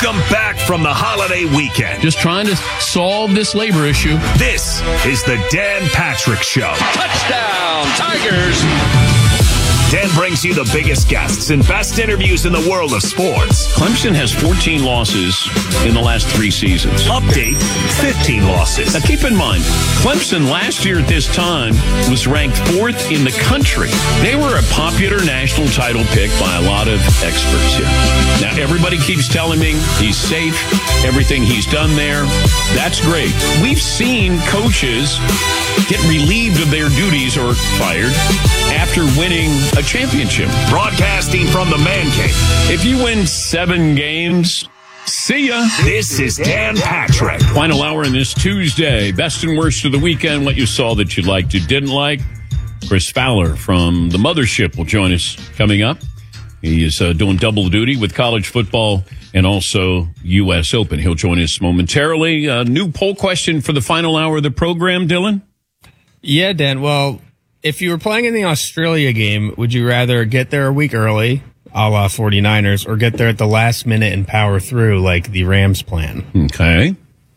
Welcome back from the holiday weekend. Just trying to solve this labor issue. This is the Dan Patrick Show. Touchdown, Tigers! Dan brings you the biggest guests and best interviews in the world of sports. Clemson has 14 losses in the last 3 seasons. Update, 15 losses. Now keep in mind, Clemson last year at this time was ranked 4th in the country. They were a popular national title pick by a lot of experts here. Now everybody keeps telling me he's safe, everything he's done there. That's great. We've seen coaches get relieved of their duties or fired after winning a championship. Broadcasting from the Man Cave. If you win 7 games, see ya. This is Dan Patrick. Final hour in this Tuesday. Best and worst of the weekend. What you saw that you liked, you didn't like. Chris Fowler from the Mothership will join us coming up. He is doing double duty with college football and also U.S. Open. He'll join us momentarily. New poll question for the final hour of the program, Dylan? Yeah, Dan. Well, if you were playing in the Australia game, would you rather get there a week early, a la 49ers, or get there at the last minute and power through like the Rams plan? Okay.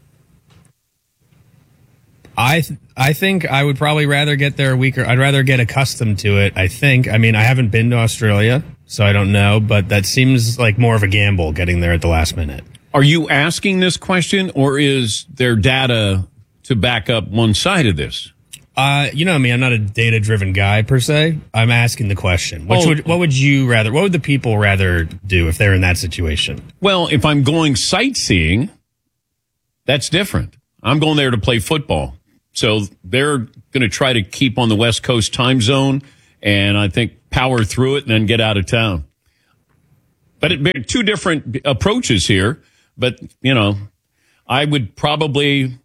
I think I would probably rather get there a week, or I'd rather get accustomed to it, I think. I mean, I haven't been to Australia, so I don't know, but that seems like more of a gamble getting there at the last minute. Are you asking this question, or is there data to back up one side of this? You know me, I'm not a data-driven guy per se. I'm asking the question. What would the people rather do if they're in that situation? Well, if I'm going sightseeing, that's different. I'm going there to play football. So they're going to try to keep on the West Coast time zone and I think power through it and then get out of town. But it 2 different approaches here. But, you know, I would probably,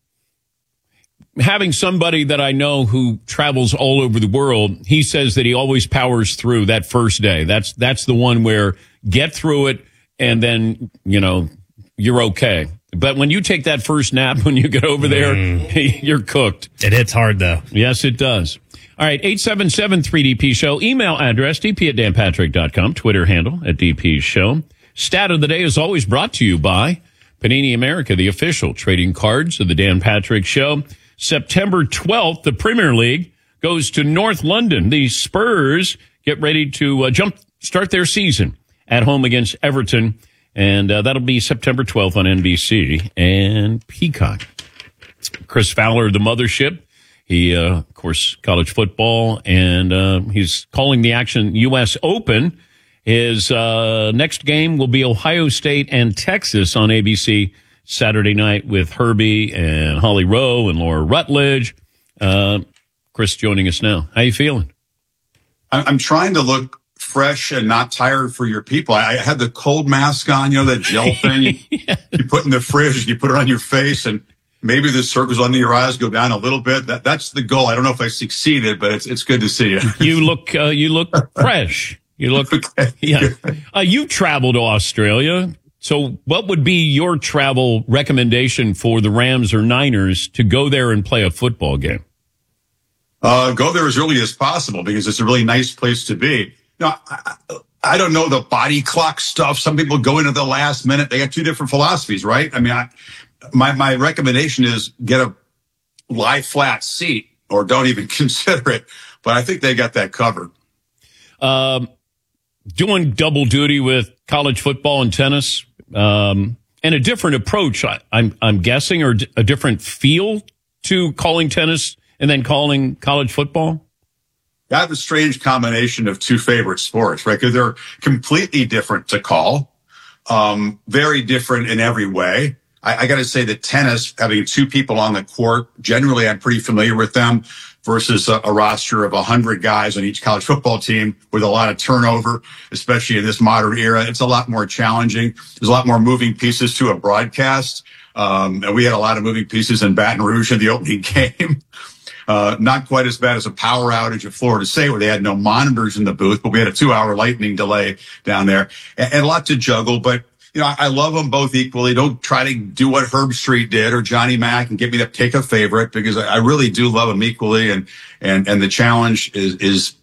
having somebody that I know who travels all over the world, he says that he always powers through that first day. That's the one where get through it and then, you know, you're okay. But when you take that first nap, when you get over there, you're cooked. It hits hard, though. Yes, it does. All right, 877-3DP Show. Email address, dp@danpatrick.com. Twitter handle @DP Show. Stat of the day is always brought to you by Panini America, the official trading cards of the Dan Patrick Show. September 12th, the Premier League goes to North London. The Spurs get ready to start their season at home against Everton. And that'll be September 12th on NBC and Peacock. Chris Fowler, the Mothership. He, of course, college football, and he's calling the action U.S. Open. His next game will be Ohio State and Texas on ABC Saturday night with Herbie and Holly Rowe and Laura Rutledge. Chris joining us now. How you feeling? I'm trying to look fresh and not tired for your people. I had the cold mask on, you know, that gel thing Yeah. you put in the fridge, you put it on your face, and maybe the circles under your eyes go down a little bit. That's the goal. I don't know if I succeeded, but it's good to see you. You look fresh. You look, okay. Yeah. You traveled to Australia. So what would be your travel recommendation for the Rams or Niners to go there and play a football game? Go there as early as possible because it's a really nice place to be. No, I don't know the body clock stuff. Some people go into the last minute. They got 2 different philosophies, right? I mean, my recommendation is get a lie flat seat or don't even consider it. But I think they got that covered. Doing double duty with college football and tennis, and a different approach, I'm guessing, or a different feel to calling tennis and then calling college football. I have a strange combination of 2 favorite sports, right? Because they're completely different to call, very different in every way. I got to say that tennis, having 2 people on the court, generally I'm pretty familiar with them versus a roster of 100 guys on each college football team with a lot of turnover, especially in this modern era. It's a lot more challenging. There's a lot more moving pieces to a broadcast. And we had a lot of moving pieces in Baton Rouge in the opening game. Not quite as bad as a power outage at Florida State where they had no monitors in the booth, but we had a 2-hour lightning delay down there and a lot to juggle. But, you know, I love them both equally. Don't try to do what Herb Street did or Johnny Mack and get me to pick a favorite because I really do love them equally. And the challenge is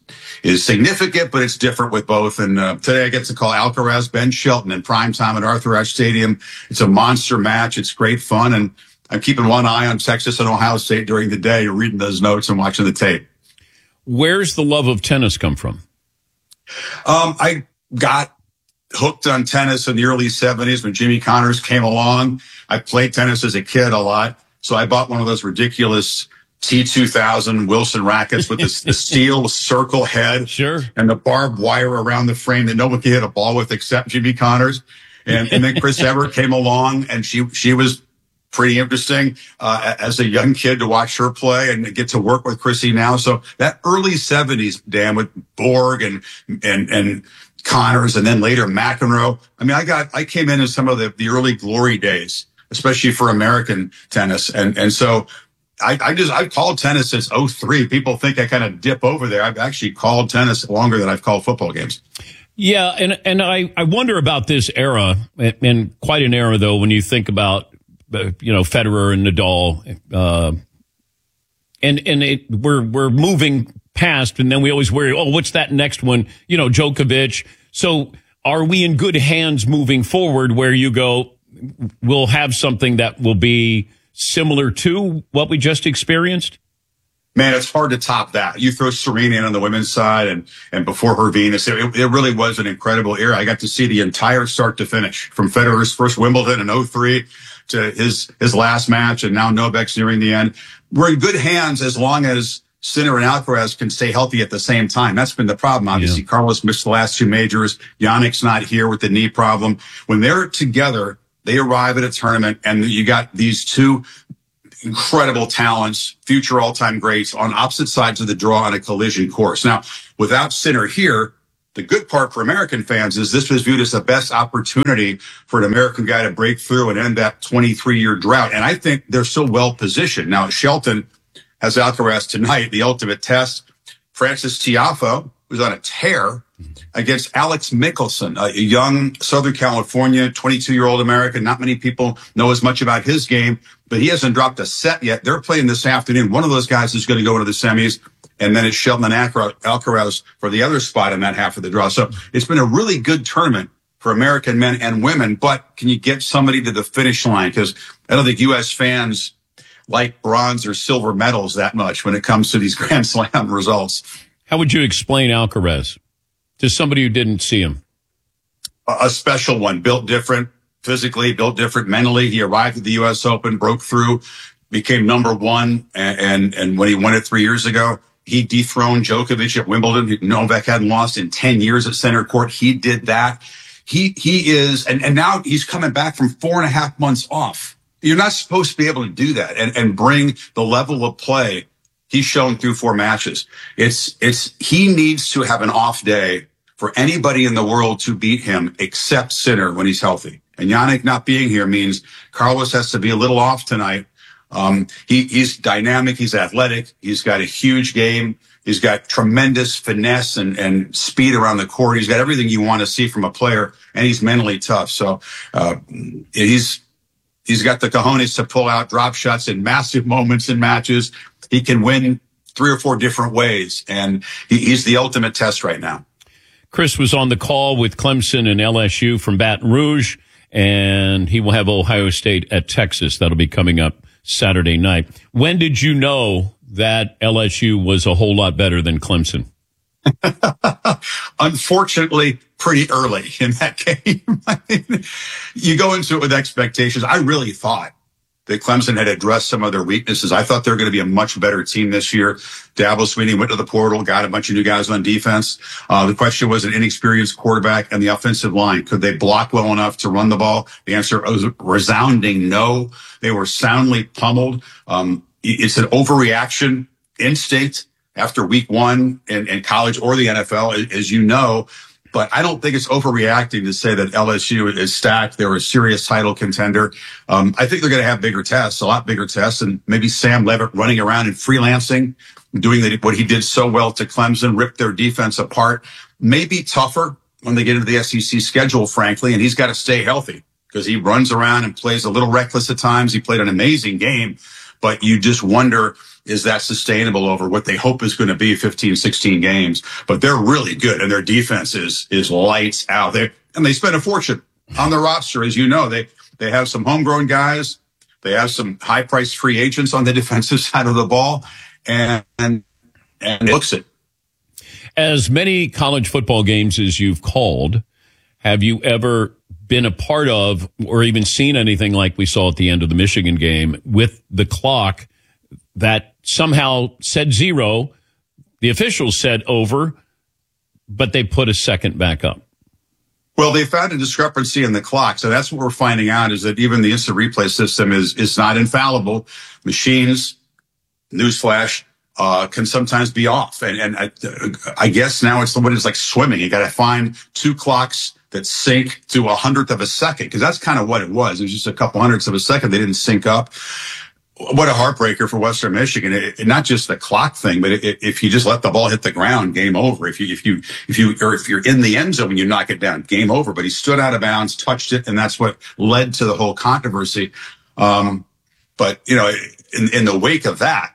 significant, but it's different with both. And today I get to call Alcaraz, Ben Shelton in primetime at Arthur Ashe Stadium. It's a monster match. It's great fun. And I'm keeping one eye on Texas and Ohio State during the day, reading those notes and watching the tape. Where's the love of tennis come from? I got hooked on tennis in the early 70s when Jimmy Connors came along. I played tennis as a kid a lot. So I bought one of those ridiculous T2000 Wilson rackets with the steel circle head. Sure. And the barbed wire around the frame that no one could hit a ball with except Jimmy Connors. And then Chris Evert came along, and she was pretty interesting as a young kid to watch her play and get to work with Chrissy now. So that early 70s, Dan, with Borg and Connors, and then later McEnroe. I mean, I came in some of the early glory days, especially for American tennis. And so I've called tennis since 2003. People think I kind of dip over there. I've actually called tennis longer than I've called football games. Yeah. And I wonder about this era, and quite an era though, when you think about, Federer and Nadal, we're moving past, and then we always worry, what's that next one? Djokovic. So are we in good hands moving forward where you go, we'll have something that will be similar to what we just experienced? Man, it's hard to top that. You throw Serena in on the women's side and before her Venus, it really was an incredible era. I got to see the entire start to finish, from Federer's first Wimbledon in 2003 to his last match, and now Novak's nearing the end. We're in good hands as long as Sinner and Alcaraz can stay healthy at the same time. That's been the problem. Obviously, yeah. Carlos missed the last two majors. Yannick's not here with the knee problem. When they're together, they arrive at a tournament, and you got these two incredible talents, future all-time greats on opposite sides of the draw on a collision course. Now, without Sinner here, the good part for American fans is this was viewed as the best opportunity for an American guy to break through and end that 23-year drought. And I think they're so well positioned. Now, Shelton has Alcaraz tonight, the ultimate test. Francis Tiafoe was on a tear against Alex Mickelson, a young Southern California, 22-year-old American. Not many people know as much about his game, but he hasn't dropped a set yet. They're playing this afternoon. One of those guys is going to go into the semis, and then it's Shelton and Alcaraz for the other spot in that half of the draw. So it's been a really good tournament for American men and women, but can you get somebody to the finish line? Because I don't think U.S. fans like bronze or silver medals that much when it comes to these Grand Slam results. How would you explain Alcaraz to somebody who didn't see him? A special one, built different physically, built different mentally. He arrived at the U.S. Open, broke through, became number one. And when he won it 3 years ago, he dethroned Djokovic at Wimbledon. Novak hadn't lost in 10 years at center court. He did that. He is, and now he's coming back from 4.5 months off. You're not supposed to be able to do that and bring the level of play he's shown through 4 matches. He needs to have an off day for anybody in the world to beat him except Sinner when he's healthy. And Yannick not being here means Carlos has to be a little off tonight. He's dynamic. He's athletic. He's got a huge game. He's got tremendous finesse and speed around the court. He's got everything you want to see from a player, and he's mentally tough. So, he's got the cojones to pull out drop shots in massive moments in matches. He can win 3 or 4 different ways, and he's the ultimate test right now. Chris was on the call with Clemson and LSU from Baton Rouge, and he will have Ohio State at Texas. That'll be coming up Saturday night. When did you know that LSU was a whole lot better than Clemson? Unfortunately, pretty early in that game. I mean, you go into it with expectations. I really thought that Clemson had addressed some of their weaknesses. I thought they were going to be a much better team this year. Dabo Swinney went to the portal, got a bunch of new guys on defense. The question was an inexperienced quarterback and the offensive line. Could they block well enough to run the ball? The answer was a resounding no. They were soundly pummeled. It's an overreaction instinct after week 1 in college or the NFL, as you know. But I don't think it's overreacting to say that LSU is stacked. They're a serious title contender. I think they're going to have bigger tests, a lot bigger tests, and maybe Sam Levitt running around and freelancing, doing what he did so well to Clemson, ripped their defense apart. Maybe tougher when they get into the SEC schedule, frankly, and he's got to stay healthy because he runs around and plays a little reckless at times. He played an amazing game but you just wonder, is that sustainable over what they hope is going to be 15, 16 games? But they're really good, and their defense is lights out. And they spend a fortune on their roster, as you know. They have some homegrown guys. They have some high-priced free agents on the defensive side of the ball, and it looks it. As many college football games as you've called, have you ever been a part of or even seen anything like we saw at the end of the Michigan game with the clock that somehow said 0, the officials said over, but they put a second back up? Well, they found a discrepancy in the clock. So that's what we're finding out, is that even the instant replay system is not infallible. Machines, newsflash, can sometimes be off. And I guess now it's what is like swimming. You got to find 2 clocks that sync to 100th of a second, because that's kind of what it was. It was just a couple hundredths of a second. They didn't sync up. What a heartbreaker for Western Michigan. Not just the clock thing, but if you just let the ball hit the ground, game over. If you're in the end zone and you knock it down, game over. But he stood out of bounds, touched it, and that's what led to the whole controversy. But you know, in the wake of that,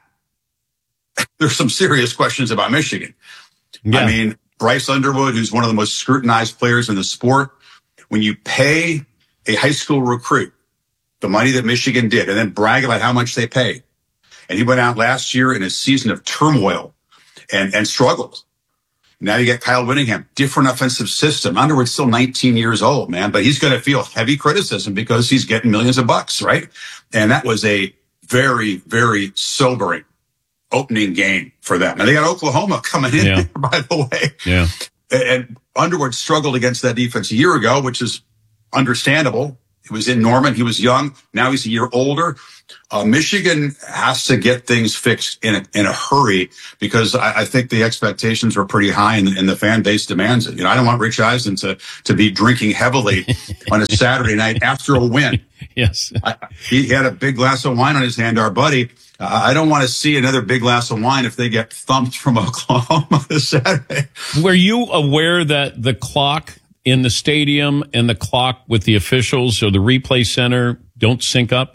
there's some serious questions about Michigan. Yeah. I mean, Bryce Underwood, who's one of the most scrutinized players in the sport, when you pay a high school recruit the money that Michigan did and then brag about how much they paid, and he went out last year in a season of turmoil and struggled. Now you get Kyle Whittingham, different offensive system. Underwood's still 19 years old, man, but he's going to feel heavy criticism because he's getting millions of bucks, right? And that was a very, very sobering opening game for them. And they got Oklahoma coming in, by the way. Yeah. And Underwood struggled against that defense a year ago, which is understandable. He was in Norman. He was young. Now he's a year older. Michigan has to get things fixed in a hurry, because I think the expectations were pretty high and the fan base demands it. You know, I don't want Rich Eisen to be drinking heavily on a Saturday night after a win. Yes. He had a big glass of wine on his hand, our buddy. I don't want to see another big glass of wine if they get thumped from Oklahoma this Saturday. Were you aware that the clock in the stadium and the clock with the officials or the replay center don't sync up?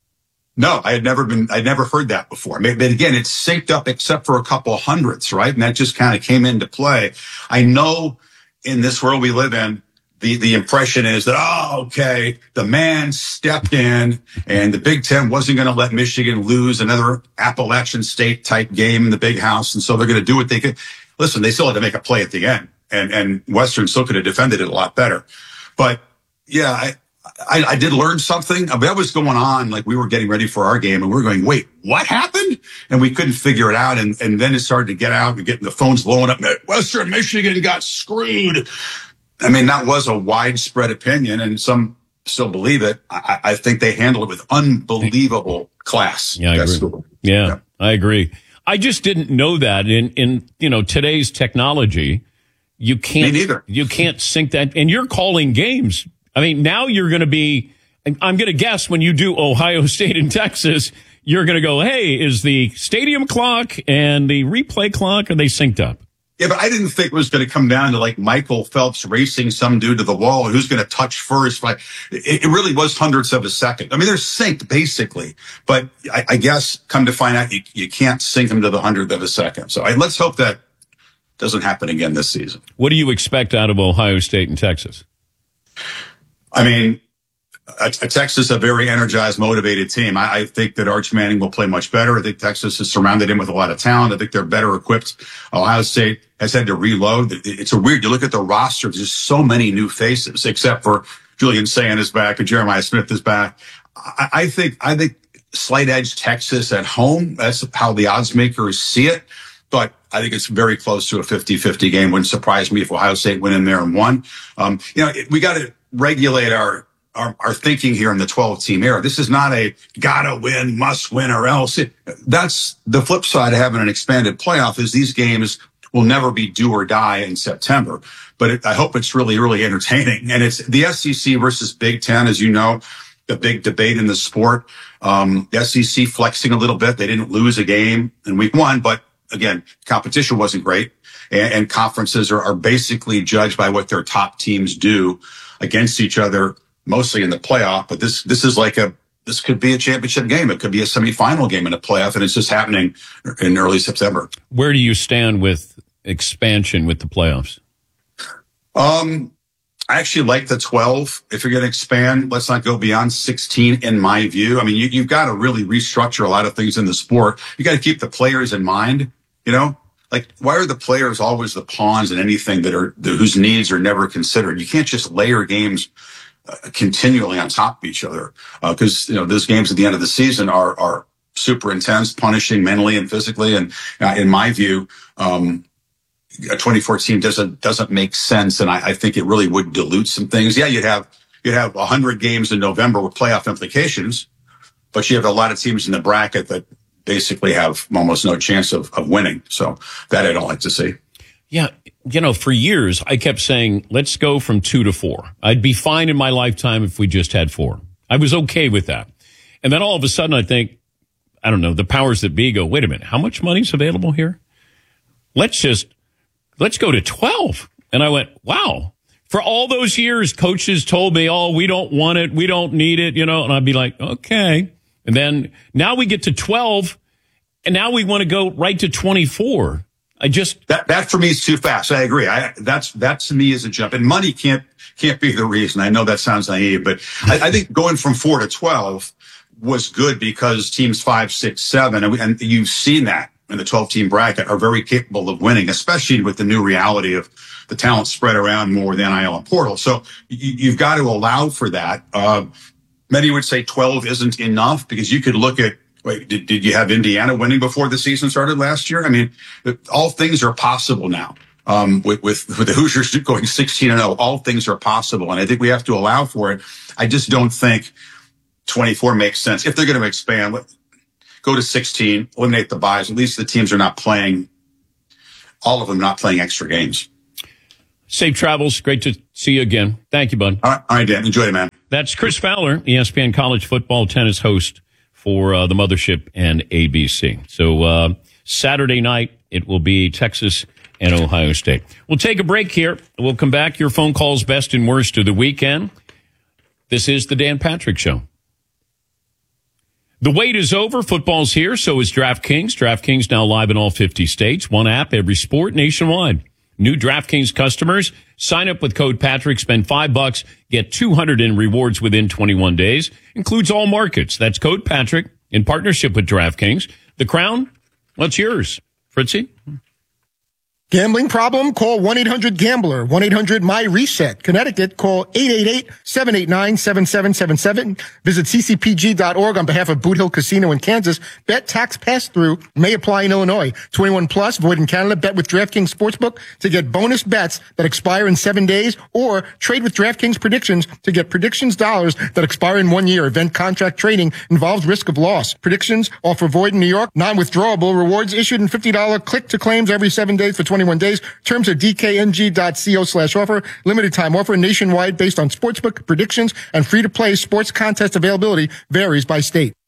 No, I'd never heard that before. But again, it's synced up except for a couple of hundredths, right? And that just kind of came into play. I know in this world we live in, the impression is that, the man stepped in and the Big Ten wasn't going to let Michigan lose another Appalachian State type game in the big house. And so they're going to do what they could. Listen, they still had to make a play at the end, and Western still could have defended it a lot better. But yeah, I did learn something. That was going on. Like, we were getting ready for our game and we were going, wait, what happened? And we couldn't figure it out. And then it started to get out and getting the phones blowing up. Western Michigan got screwed. I mean, that was a widespread opinion, and some still believe it. I think they handled it with unbelievable class. Yeah, I agree. Yeah, I agree. I just didn't know that in today's technology, you can't sync that. And you're calling games. I mean, now you're going to be, I'm going to guess when you do Ohio State and Texas, you're going to go, hey, is the stadium clock and the replay clock, are they synced up? Yeah, but I didn't think it was going to come down to like Michael Phelps racing some dude to the wall and who's going to touch first. It really was hundredths of a second. I mean, they're synced basically, but I guess come to find out you can't sync them to the 100th of a second. So let's hope that doesn't happen again this season. What do you expect out of Ohio State and Texas? I mean, Texas, a very energized, motivated team. I think that Arch Manning will play much better. I think Texas has surrounded him with a lot of talent. I think they're better equipped. Ohio State has had to reload. It's weird. You look at the roster, there's so many new faces, except for Julian Sayin is back and Jeremiah Smith is back. I think slight edge Texas at home. That's how the odds makers see it. But I think it's very close to a 50-50 game. Wouldn't surprise me if Ohio State went in there and won. We got to regulate our thinking here in the 12-team era. This is not a gotta win, must win, or else. That's the flip side of having an expanded playoff, is these games will never be do or die in September. But I hope it's really, really entertaining. And it's the SEC versus Big Ten, as you know, the big debate in the sport. The SEC flexing a little bit. They didn't lose a game in week 1, but again, competition wasn't great. And conferences are basically judged by what their top teams do against each other, mostly in the playoff. But this is like this could be a championship game. It could be a semifinal game in a playoff, and it's just happening in early September. Where do you stand with expansion with the playoffs? I actually like the 12. If you're going to expand, let's not go beyond 16 in my view. I mean, you've got to really restructure a lot of things in the sport. You got to keep the players in mind, you know? Like, why are the players always the pawns in anything whose needs are never considered? You can't just layer games continually on top of each other. Cause, those games at the end of the season are super intense, punishing mentally and physically. And in my view, 2014 doesn't make sense. And I think it really would dilute some things. Yeah, you'd have 100 games in November with playoff implications, but you have a lot of teams in the bracket that basically have almost no chance of winning. So that I don't like to see. Yeah. For years, I kept saying, let's go from 2 to 4. I'd be fine in my lifetime if we just had 4. I was okay with that. And then all of a sudden, I think, I don't know, the powers that be go, wait a minute, how much money's available here? Let's go to 12. And I went, wow. For all those years, coaches told me, oh, we don't want it. We don't need it, and I'd be like, okay. And then now we get to 12 and now we want to go right to 24. That for me is too fast. I agree. That to me is a jump, and money can't be the reason. I know that sounds naive, but I think going from 4 to 12 was good because teams 5, 6, 7, and you've seen that in the 12-team bracket are very capable of winning, especially with the new reality of the talent spread around more than NIL and portal. So you've got to allow for that. Many would say 12 isn't enough because you could look at, did you have Indiana winning before the season started last year? I mean, all things are possible now. With the Hoosiers going 16-0, all things are possible. And I think we have to allow for it. I just don't think 24 makes sense. If they're going to expand, go to 16, eliminate the buys. At least the teams are not playing, all of them not playing extra games. Safe travels. Great to see you again. Thank you, bud. All right, Dan. Enjoy it, man. That's Chris Fowler, ESPN college football tennis host for the Mothership and ABC. So Saturday night, it will be Texas and Ohio State. We'll take a break here. We'll come back. Your phone calls best and worst of the weekend. This is the Dan Patrick Show. The wait is over. Football's here. So is DraftKings. DraftKings now live in all 50 states. One app, every sport nationwide. New DraftKings customers, sign up with code Patrick, spend $5, get $200 in rewards within 21 days. Includes all markets. That's code Patrick in partnership with DraftKings. The crown, what's yours? Fritzy? Gambling problem? Call 1-800-GAMBLER. 1-800-MY-RESET. Connecticut, call 888-789-7777. Visit ccpg.org on behalf of Boot Hill Casino in Kansas. Bet tax pass-through may apply in Illinois. 21 plus, void in Canada. Bet with DraftKings Sportsbook to get bonus bets that expire in 7 days, or trade with DraftKings Predictions to get predictions dollars that expire in 1 year. Event contract trading involves risk of loss. Predictions offer void in New York. Non-withdrawable. Rewards issued in $50 click to claims every 7 days for 21 days. Terms at dkng.co/offer. Limited time offer nationwide based on sportsbook predictions, and free to play sports contest availability varies by state.